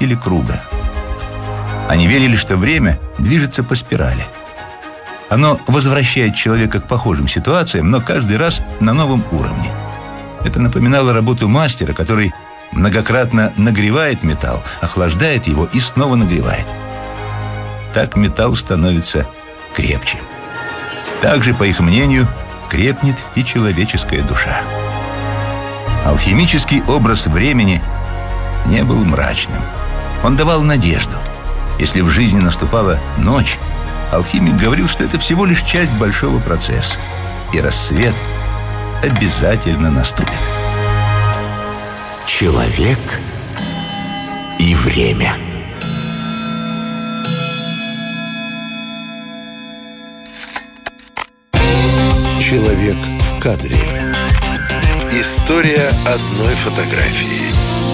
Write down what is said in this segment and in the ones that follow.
или круга. Они верили, что время движется по спирали. Оно возвращает человека к похожим ситуациям, но каждый раз на новом уровне. Это напоминало работу мастера, который многократно нагревает металл, охлаждает его и снова нагревает. Так металл становится крепче. Также, по их мнению, крепнет и человеческая душа. Алхимический образ времени не был мрачным. Он давал надежду. Если в жизни наступала ночь, алхимик говорил, что это всего лишь часть большого процесса, и рассвет обязательно наступит. Человек и время. Человек в кадре. История одной фотографии.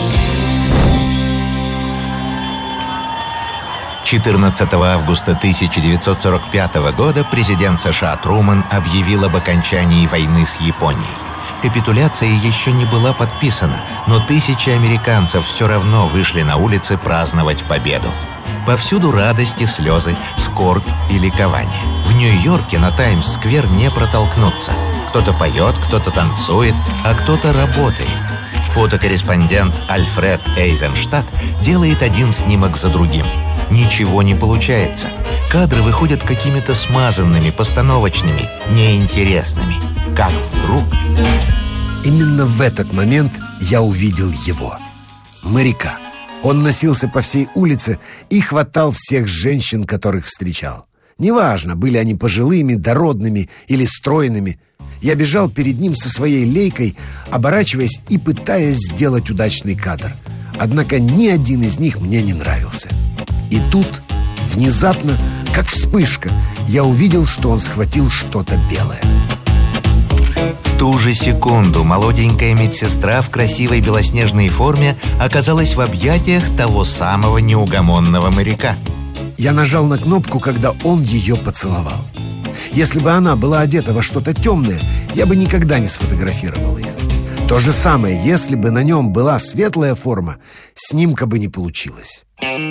14 августа 1945 года президент США Трумэн объявил об окончании войны с Японией. Капитуляция еще не была подписана, но тысячи американцев все равно вышли на улицы праздновать победу. Повсюду радость и слезы, скорбь и ликование. В Нью-Йорке на Таймс-сквер не протолкнуться. Кто-то поет, кто-то танцует, а кто-то работает. Фотокорреспондент Альфред Эйзенштадт делает один снимок за другим. Ничего не получается. Кадры выходят какими-то смазанными, постановочными, неинтересными. Как вдруг... Именно в этот момент я увидел его. Моряка. Он носился по всей улице и хватал всех женщин, которых встречал. Неважно, были они пожилыми, дородными или стройными. Я бежал перед ним со своей лейкой, оборачиваясь и пытаясь сделать удачный кадр. Однако ни один из них мне не нравился. И тут, внезапно, как вспышка, я увидел, что он схватил что-то белое. В ту же секунду молоденькая медсестра в красивой белоснежной форме оказалась в объятиях того самого неугомонного моряка. Я нажал на кнопку, когда он ее поцеловал. Если бы она была одета во что-то темное, я бы никогда не сфотографировал ее. То же самое, если бы на нем была светлая форма, снимка бы не получилось.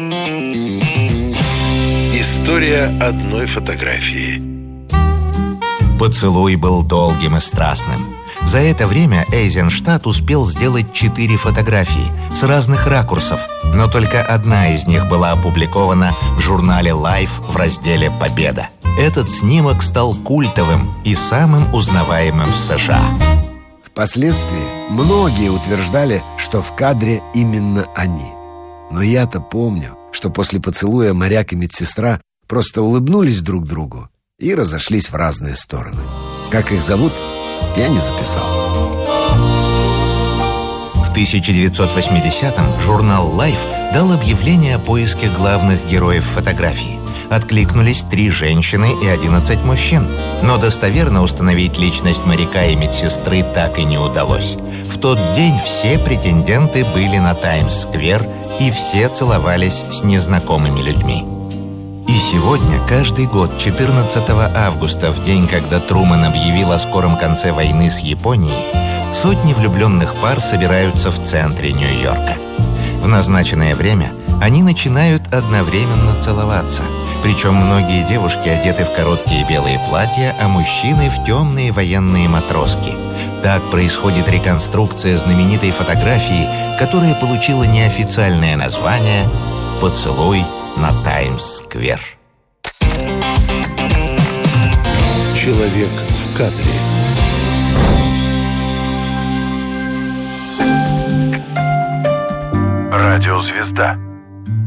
История одной фотографии. Поцелуй был долгим и страстным. За это время Эйзенштадт успел сделать 4 фотографии с разных ракурсов, но только одна из них была опубликована в журнале Life в разделе «Победа». Этот снимок стал культовым и самым узнаваемым в США. Впоследствии многие утверждали, что в кадре именно они. Но я-то помню, что после поцелуя моряк и медсестра просто улыбнулись друг другу и разошлись в разные стороны. Как их зовут, я не записал. В 1980-м журнал Life дал объявление о поиске главных героев фотографии. Откликнулись 3 женщины и 11 мужчин. Но достоверно установить личность моряка и медсестры так и не удалось. В тот день все претенденты были на Таймс-сквер, и все целовались с незнакомыми людьми. И сегодня, каждый год, 14 августа, в день, когда Трумэн объявил о скором конце войны с Японией, сотни влюбленных пар собираются в центре Нью-Йорка. В назначенное время они начинают одновременно целоваться. Причем многие девушки одеты в короткие белые платья, а мужчины в темные военные матроски. Так происходит реконструкция знаменитой фотографии, которая получила неофициальное название «Поцелуй на Таймс-сквер». Человек в кадре. Радиозвезда.